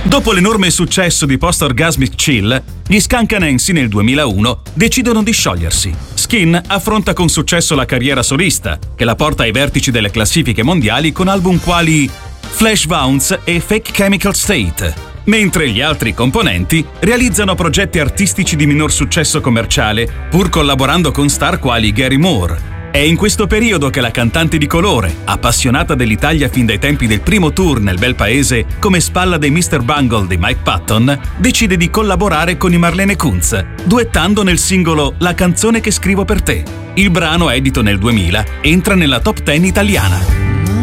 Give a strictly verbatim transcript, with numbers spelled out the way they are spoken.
Dopo l'enorme successo di Post Orgasmic Chill, gli Skunk Anansi nel duemilauno decidono di sciogliersi. Skin affronta con successo la carriera solista, che la porta ai vertici delle classifiche mondiali con album quali Flash Bounce e Fake Chemical State, mentre gli altri componenti realizzano progetti artistici di minor successo commerciale, pur collaborando con star quali Gary Moore. È in questo periodo che la cantante di colore, appassionata dell'Italia fin dai tempi del primo tour nel bel paese come spalla dei mister Bungle di Mike Patton, decide di collaborare con i Marlene Kunz, duettando nel singolo La canzone che scrivo per te. Il brano, edito nel duemila, entra nella top dieci italiana.